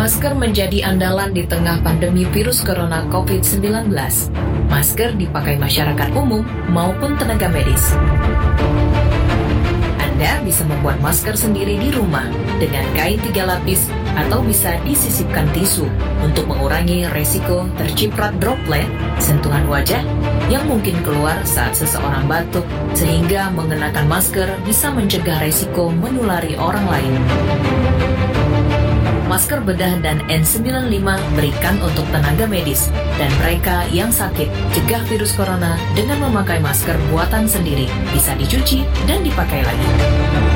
Masker menjadi andalan di tengah pandemi virus corona COVID-19. Masker dipakai masyarakat umum maupun tenaga medis. Anda bisa membuat masker sendiri di rumah dengan kain 3 lapis atau bisa disisipkan tisu untuk mengurangi resiko terciprat droplet sentuhan wajah yang mungkin keluar saat seseorang batuk, sehingga mengenakan masker bisa mencegah resiko menulari orang lain. Masker bedah dan N95 berikan untuk tenaga medis dan mereka yang sakit cegah virus corona dengan memakai masker buatan sendiri, bisa dicuci dan dipakai lagi.